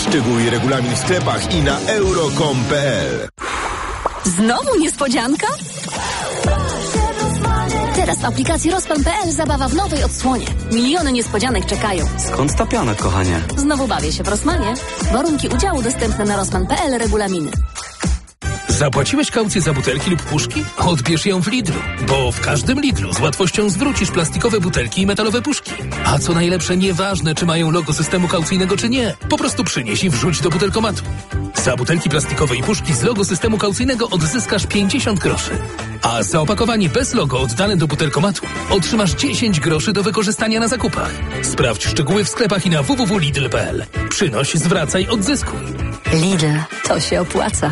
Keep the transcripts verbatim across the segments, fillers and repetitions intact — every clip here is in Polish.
Szczegóły i regulamin w sklepach i na euro kropka com kropka p l. Znowu niespodzianka? Teraz w aplikacji Rozpan kropka p l zabawa w nowej odsłonie. Miliony niespodzianek czekają. Skąd ta piana, kochanie? Znowu bawię się w Rossmanie. Warunki udziału dostępne na rozpan kropka p l, regulaminy. Zapłaciłeś kaucję za butelki lub puszki? Odbierz ją w Lidlu, bo w każdym Lidlu z łatwością zwrócisz plastikowe butelki i metalowe puszki. A co najlepsze, nieważne, czy mają logo systemu kaucyjnego, czy nie. Po prostu przynieś i wrzuć do butelkomatu. Za butelki plastikowe i puszki z logo systemu kaucyjnego odzyskasz pięćdziesiąt groszy. A za opakowanie bez logo oddane do butelkomatu otrzymasz dziesięć groszy do wykorzystania na zakupach. Sprawdź szczegóły w sklepach i na w w w kropka lidl kropka p l. Przynoś, zwracaj, odzyskuj. Lidl, to się opłaca.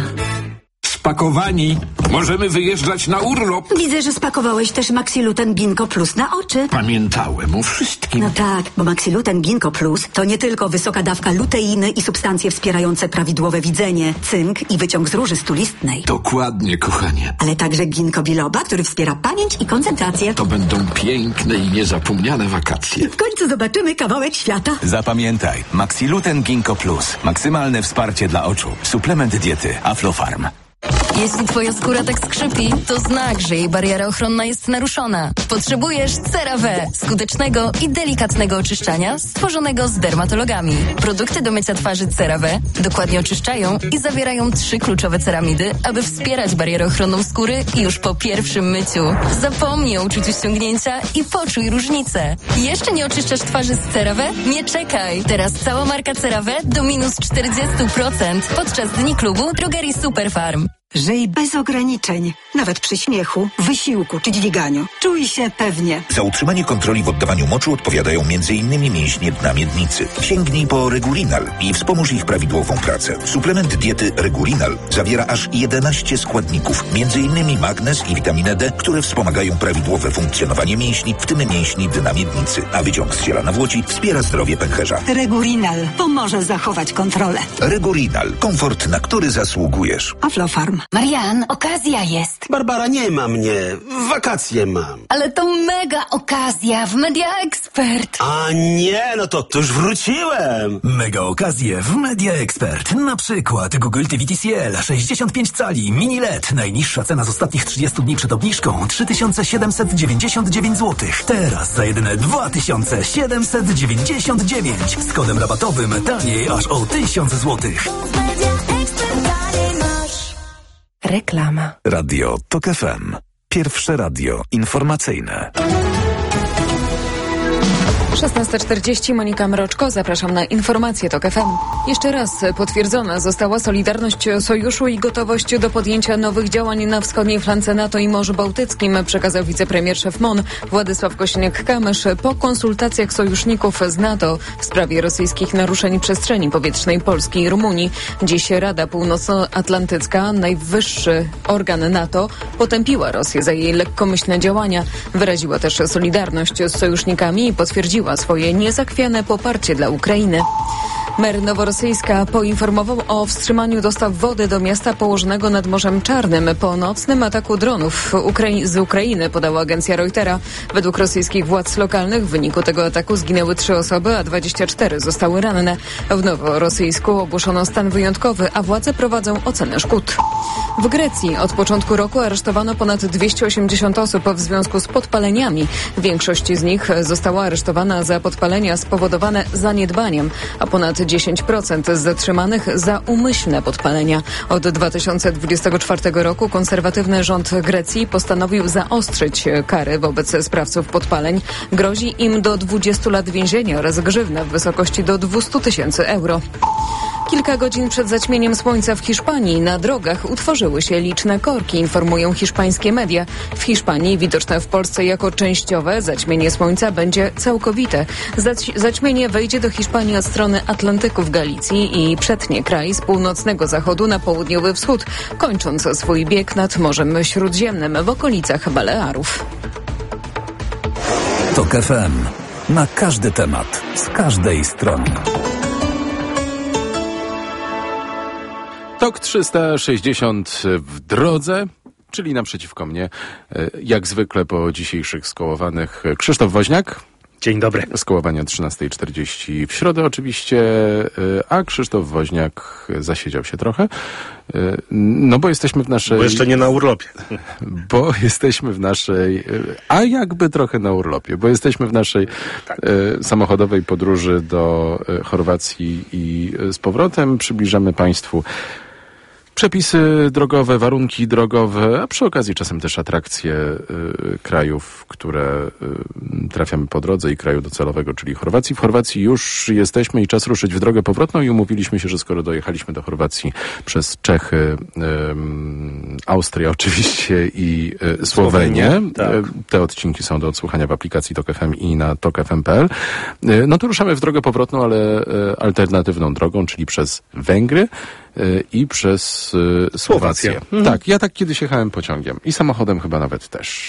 Spakowani. Możemy wyjeżdżać na urlop. Widzę, że spakowałeś też Maxiluten Ginkgo Plus na oczy. Pamiętałem o wszystkim. No tak, bo Maxiluten Ginkgo Plus to nie tylko wysoka dawka luteiny i substancje wspierające prawidłowe widzenie, cynk i wyciąg z róży stulistnej. Dokładnie, kochanie. Ale także ginkgo biloba, który wspiera pamięć i koncentrację. To będą piękne i niezapomniane wakacje. W końcu zobaczymy kawałek świata. Zapamiętaj, Maxiluten Ginkgo Plus. Maksymalne wsparcie dla oczu. Suplement diety Aflofarm. Jeśli twoja skóra tak skrzypi, to znak, że jej bariera ochronna jest naruszona. Potrzebujesz CeraVe, skutecznego i delikatnego oczyszczania stworzonego z dermatologami. Produkty do mycia twarzy CeraVe dokładnie oczyszczają i zawierają trzy kluczowe ceramidy, aby wspierać barierę ochronną skóry już po pierwszym myciu. Zapomnij o uczuciu ściągnięcia i poczuj różnicę. Jeszcze nie oczyszczasz twarzy z CeraVe? Nie czekaj! Teraz cała marka CeraVe do minus czterdzieści procent podczas Dni Klubu Drogerii Superfarm. Żyj bez ograniczeń, nawet przy śmiechu, wysiłku czy dźwiganiu. Czuj się pewnie. Za utrzymanie kontroli w oddawaniu moczu odpowiadają między innymi mięśnie dna miednicy. Sięgnij po Regulinal i wspomóż ich prawidłową pracę. Suplement diety Regulinal zawiera aż jedenaście składników, między innymi magnez i witaminę D, które wspomagają prawidłowe funkcjonowanie mięśni, w tym mięśni dna miednicy, a wyciąg z ciela nawłoci wspiera zdrowie pęcherza. Regulinal pomoże zachować kontrolę. Regulinal. Komfort, na który zasługujesz. Aflofarm. Marian, okazja jest. Barbara, nie ma mnie. Wakacje mam. Ale to mega okazja w Media Expert. A nie, no to, to już wróciłem. Mega okazje w Media Expert. Na przykład Google T V T C L sześćdziesiąt pięć cali mini L E D. Najniższa cena z ostatnich trzydziestu dni przed obniżką trzy tysiące siedemset dziewięćdziesiąt dziewięć złotych. Teraz za jedyne dwa tysiące siedemset dziewięćdziesiąt dziewięć. Z kodem rabatowym taniej aż o tysiąc złotych. Reklama. Radio Tok F M. Pierwsze radio informacyjne. szesnasta czterdzieści, Monika Mroczko, zapraszam na informacje Tok F M. Jeszcze raz potwierdzona została solidarność sojuszu i gotowość do podjęcia nowych działań na wschodniej flance NATO i Morzu Bałtyckim, przekazał wicepremier szef M O N Władysław Kosiniak-Kamysz po konsultacjach sojuszników z NATO w sprawie rosyjskich naruszeń przestrzeni powietrznej Polski i Rumunii. Dziś Rada Północnoatlantycka, najwyższy organ NATO, potępiła Rosję za jej lekkomyślne działania. Wyraziła też solidarność z sojusznikami i potwierdziła swoje niezachwiane poparcie dla Ukrainy. Mer Noworosyjska poinformował o wstrzymaniu dostaw wody do miasta położonego nad Morzem Czarnym po nocnym ataku dronów Ukrai- z Ukrainy, podała agencja Reutera. Według rosyjskich władz lokalnych w wyniku tego ataku zginęły trzy osoby, a dwadzieścia cztery zostały ranne. W Noworosyjsku ogłoszono stan wyjątkowy, a władze prowadzą ocenę szkód. W Grecji od początku roku aresztowano ponad dwieście osiemdziesiąt osób w związku z podpaleniami. Większość z nich została aresztowana za podpalenia spowodowane zaniedbaniem, a ponad dziesięć procent zatrzymanych za umyślne podpalenia. Od dwa tysiące dwudziestego czwartego roku konserwatywny rząd Grecji postanowił zaostrzyć kary wobec sprawców podpaleń. Grozi im do dwudziestu lat więzienia oraz grzywna w wysokości do dwieście tysięcy euro. Kilka godzin przed zaćmieniem słońca w Hiszpanii na drogach utworzyły się liczne korki, informują hiszpańskie media. W Hiszpanii, widoczne w Polsce jako częściowe, zaćmienie słońca będzie całkowite. Zać- zaćmienie wejdzie do Hiszpanii od strony Atlantyku w Galicji i przetnie kraj z północnego zachodu na południowy wschód, kończąc swój bieg nad Morzem Śródziemnym w okolicach Balearów. Tok F M. Na każdy temat, z każdej strony. Tok trzysta sześćdziesiąt w drodze, czyli naprzeciwko mnie, jak zwykle po dzisiejszych skołowanych, Krzysztof Woźniak. Dzień dobry. Skołowania trzynasta czterdzieści w środę oczywiście, a Krzysztof Woźniak zasiedział się trochę. No bo jesteśmy w naszej... Bo jeszcze nie na urlopie. Bo jesteśmy w naszej... A jakby trochę na urlopie, bo jesteśmy w naszej tak. samochodowej podróży do Chorwacji i z powrotem. Przybliżamy Państwu przepisy drogowe, warunki drogowe, a przy okazji czasem też atrakcje y, krajów, które y, trafiamy po drodze i kraju docelowego, czyli Chorwacji. W Chorwacji już jesteśmy i czas ruszyć w drogę powrotną i umówiliśmy się, że skoro dojechaliśmy do Chorwacji przez Czechy, y, Austrię oczywiście i y, Słowenię, Słowenię tak. y, te odcinki są do odsłuchania w aplikacji Tok F M i na tok f m kropka p l, y, no to ruszamy w drogę powrotną, ale y, alternatywną drogą, czyli przez Węgry i przez y, Słowację. Mhm. Tak, ja tak kiedyś jechałem pociągiem i samochodem chyba nawet też.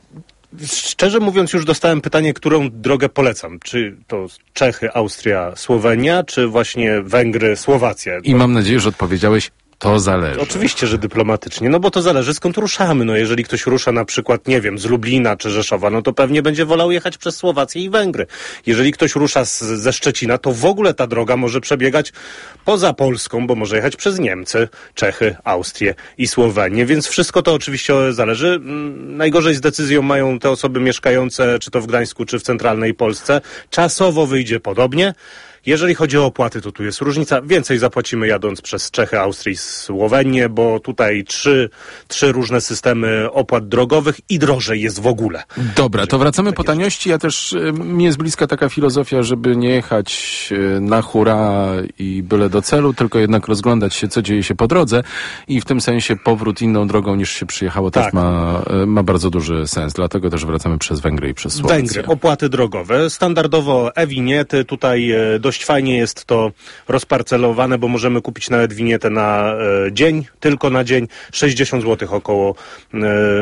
Szczerze mówiąc, już dostałem pytanie, którą drogę polecam. Czy to Czechy, Austria, Słowenia, czy właśnie Węgry, Słowacja? I mam nadzieję, że odpowiedziałeś, to zależy. Oczywiście, że dyplomatycznie, no bo to zależy skąd ruszamy. No jeżeli ktoś rusza na przykład, nie wiem, z Lublina czy Rzeszowa, no to pewnie będzie wolał jechać przez Słowację i Węgry. Jeżeli ktoś rusza z, ze Szczecina, to w ogóle ta droga może przebiegać poza Polską, bo może jechać przez Niemcy, Czechy, Austrię i Słowenię, więc wszystko to oczywiście zależy. Najgorzej z decyzją mają te osoby mieszkające czy to w Gdańsku, czy w centralnej Polsce. Czasowo wyjdzie podobnie. Jeżeli chodzi o opłaty, to tu jest różnica. Więcej zapłacimy jadąc przez Czechy, Austrię i Słowenię, bo tutaj trzy, trzy różne systemy opłat drogowych i drożej jest w ogóle. Dobra, to wracamy po taniości. Ja też, mi jest bliska taka filozofia, żeby nie jechać na hura i byle do celu, tylko jednak rozglądać się, co dzieje się po drodze i w tym sensie powrót inną drogą niż się przyjechało tak. też ma, ma bardzo duży sens. Dlatego też wracamy przez Węgry i przez Słowację. Węgry, opłaty drogowe. Standardowo e-winiety, tutaj do Dość fajnie jest to rozparcelowane, bo możemy kupić nawet winietę na e, dzień, tylko na dzień. sześćdziesiąt złotych około, e,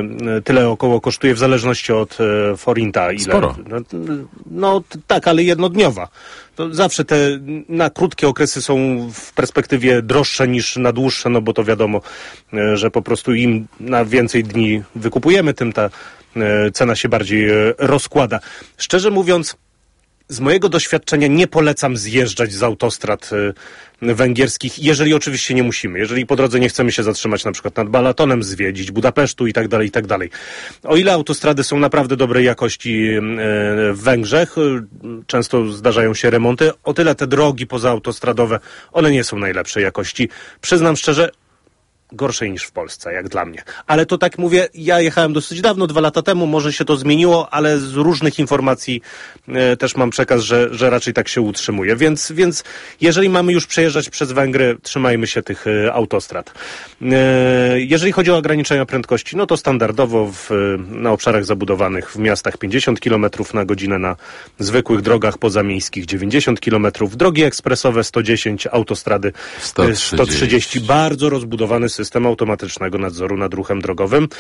tyle około kosztuje w zależności od e, forinta. Ile. Sporo. No, no tak, ale jednodniowa. To zawsze te na krótkie okresy są w perspektywie droższe niż na dłuższe, no bo to wiadomo, e, że po prostu im na więcej dni wykupujemy, tym ta e, cena się bardziej e, rozkłada. Szczerze mówiąc, z mojego doświadczenia nie polecam zjeżdżać z autostrad y, węgierskich, jeżeli oczywiście nie musimy. Jeżeli po drodze nie chcemy się zatrzymać na przykład nad Balatonem, zwiedzić Budapesztu i tak dalej, i tak dalej. O ile autostrady są naprawdę dobrej jakości y, w Węgrzech, y, często zdarzają się remonty, o tyle te drogi pozaautostradowe, one nie są najlepszej jakości. Przyznam szczerze, gorszej niż w Polsce, jak dla mnie. Ale to tak mówię, ja jechałem dosyć dawno, dwa lata temu, może się to zmieniło, ale z różnych informacji e, też mam przekaz, że, że raczej tak się utrzymuje. Więc, więc jeżeli mamy już przejeżdżać przez Węgry, trzymajmy się tych e, autostrad. E, jeżeli chodzi o ograniczenia prędkości, no to standardowo w, na obszarach zabudowanych w miastach pięćdziesiąt kilometrów na godzinę, na zwykłych drogach pozamiejskich dziewięćdziesiąt kilometrów, drogi ekspresowe sto dziesięć, autostrady sto trzydzieści. sto trzydzieści. Bardzo rozbudowany system automatycznego nadzoru nad ruchem drogowym,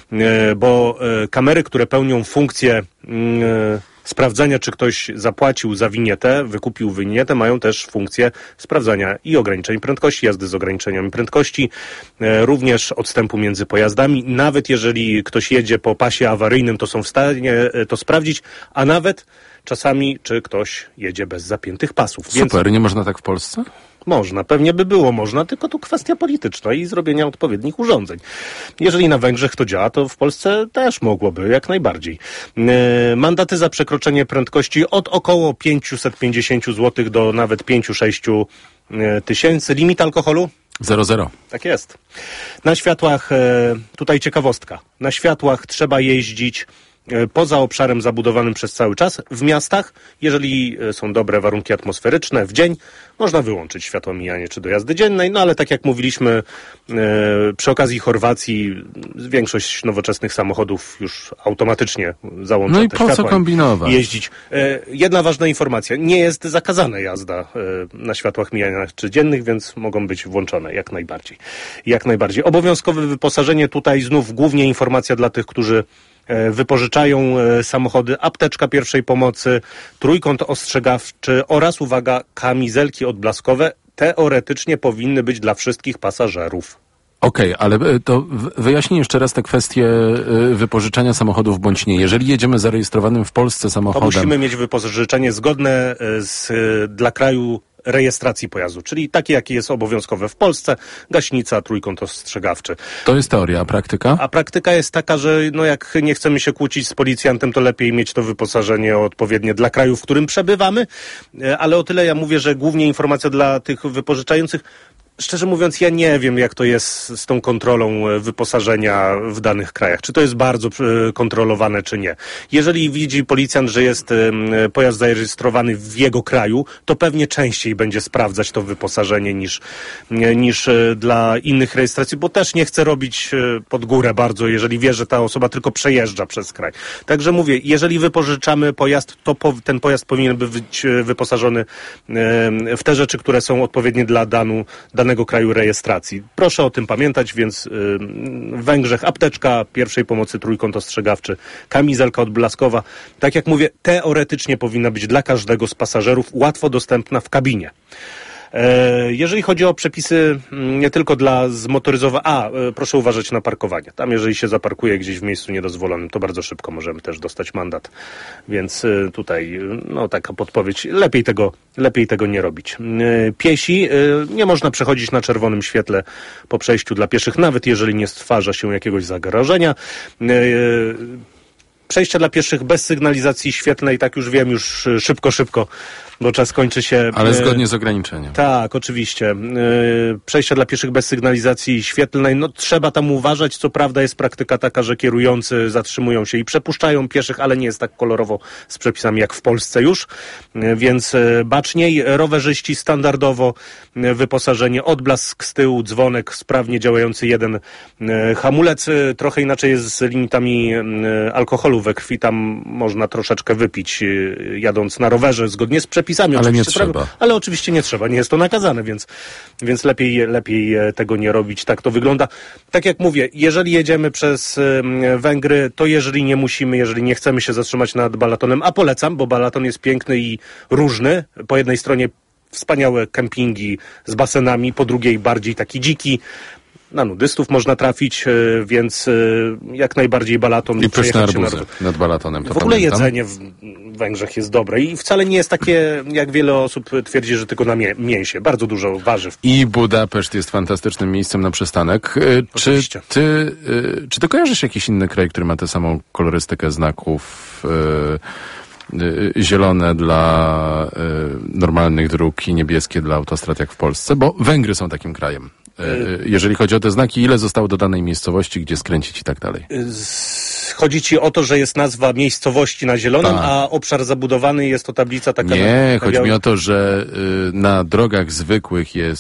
bo kamery, które pełnią funkcję sprawdzania, czy ktoś zapłacił za winietę, wykupił winietę, mają też funkcję sprawdzania i ograniczeń prędkości, jazdy z ograniczeniami prędkości, również odstępu między pojazdami. Nawet jeżeli ktoś jedzie po pasie awaryjnym, to są w stanie to sprawdzić, a nawet czasami, czy ktoś jedzie bez zapiętych pasów. Super, Więc... nie można tak w Polsce? Można, pewnie by było można, tylko to kwestia polityczna i zrobienia odpowiednich urządzeń. Jeżeli na Węgrzech to działa, to w Polsce też mogłoby, jak najbardziej. Yy, mandaty za przekroczenie prędkości od około pięćset pięćdziesiąt złotych do nawet pięć do sześciu tysięcy. Limit alkoholu? Zero zero. Tak jest. Na światłach, yy, tutaj ciekawostka, na światłach trzeba jeździć poza obszarem zabudowanym przez cały czas. W miastach, jeżeli są dobre warunki atmosferyczne, w dzień można wyłączyć światło mijanie czy do jazdy dziennej, no ale tak jak mówiliśmy e, przy okazji Chorwacji, większość nowoczesnych samochodów już automatycznie załącza no i te po światła co kombinować? Jeździć. E, jedna ważna informacja, nie jest zakazana jazda e, na światłach mijania czy dziennych, więc mogą być włączone jak najbardziej. Jak najbardziej. Obowiązkowe wyposażenie, tutaj znów głównie informacja dla tych, którzy wypożyczają samochody, apteczka pierwszej pomocy, trójkąt ostrzegawczy oraz, uwaga, kamizelki odblaskowe teoretycznie powinny być dla wszystkich pasażerów. Okej, okay, ale to wyjaśnij jeszcze raz tę kwestię wypożyczania samochodów bądź nie. Jeżeli jedziemy zarejestrowanym w Polsce samochodem... To musimy mieć wypożyczenie zgodne z, dla kraju rejestracji pojazdu, czyli takie, jakie jest obowiązkowe w Polsce, gaśnica, trójkąt ostrzegawczy. To jest teoria, a praktyka? A praktyka jest taka, że no jak nie chcemy się kłócić z policjantem, to lepiej mieć to wyposażenie odpowiednie dla kraju, w którym przebywamy, ale o tyle ja mówię, że głównie informacja dla tych wypożyczających. Szczerze mówiąc, ja nie wiem, jak to jest z tą kontrolą wyposażenia w danych krajach. Czy to jest bardzo kontrolowane, czy nie. Jeżeli widzi policjant, że jest pojazd zarejestrowany w jego kraju, to pewnie częściej będzie sprawdzać to wyposażenie niż, niż dla innych rejestracji, bo też nie chce robić pod górę bardzo, jeżeli wie, że ta osoba tylko przejeżdża przez kraj. Także mówię, jeżeli wypożyczamy pojazd, to po, ten pojazd powinien być wyposażony w te rzeczy, które są odpowiednie dla danu, danego kraju rejestracji. Proszę o tym pamiętać, więc w Węgrzech apteczka pierwszej pomocy, trójkąt ostrzegawczy, kamizelka odblaskowa. Tak jak mówię, teoretycznie powinna być dla każdego z pasażerów łatwo dostępna w kabinie. Jeżeli chodzi o przepisy nie tylko dla zmotoryzowanych, a proszę uważać na parkowanie. Tam jeżeli się zaparkuje gdzieś w miejscu niedozwolonym, to bardzo szybko możemy też dostać mandat. Więc tutaj no taka podpowiedź, lepiej tego, lepiej tego nie robić. Piesi, nie można przechodzić na czerwonym świetle po przejściu dla pieszych, nawet jeżeli nie stwarza się jakiegoś zagrożenia. Przejścia dla pieszych bez sygnalizacji świetlnej, tak już wiem, już szybko, szybko, bo czas kończy się. Ale zgodnie z ograniczeniem. Tak, oczywiście. Przejścia dla pieszych bez sygnalizacji świetlnej, no trzeba tam uważać. Co prawda jest praktyka taka, że kierujący zatrzymują się i przepuszczają pieszych, ale nie jest tak kolorowo z przepisami jak w Polsce już, więc baczniej. Rowerzyści standardowo wyposażenie, odblask z tyłu, dzwonek, sprawnie działający jeden hamulec. Trochę inaczej jest z limitami alkoholu we krwi, tam można troszeczkę wypić jadąc na rowerze, zgodnie z przepisami. Ale oczywiście nie trzeba. Ale oczywiście nie trzeba, nie jest to nakazane, więc, więc lepiej, lepiej tego nie robić. Tak to wygląda. Tak jak mówię, jeżeli jedziemy przez Węgry, to jeżeli nie musimy, jeżeli nie chcemy się zatrzymać nad Balatonem, a polecam, bo Balaton jest piękny i różny. Po jednej stronie wspaniałe kempingi z basenami, po drugiej bardziej taki dziki. Na nudystów można trafić, więc jak najbardziej Balaton. I pyszne arbuzy nad... nad Balatonem. To w ogóle pamiętam. Jedzenie w Węgrzech jest dobre i wcale nie jest takie, jak wiele osób twierdzi, że tylko na mię- mięsie. Bardzo dużo warzyw. I Budapeszt jest fantastycznym miejscem na przystanek. Oczywiście. Czy ty, czy ty kojarzysz jakiś inny kraj, który ma tę samą kolorystykę znaków? Zielone dla normalnych dróg i niebieskie dla autostrad jak w Polsce? Bo Węgry są takim krajem. Jeżeli chodzi o te znaki, ile zostało do danej miejscowości, gdzie skręcić i tak dalej? Chodzi ci o to, że jest nazwa miejscowości na zielonym, tak. A obszar zabudowany jest to tablica taka... Nie, na, chodzi na mi o to, że y, na drogach zwykłych jest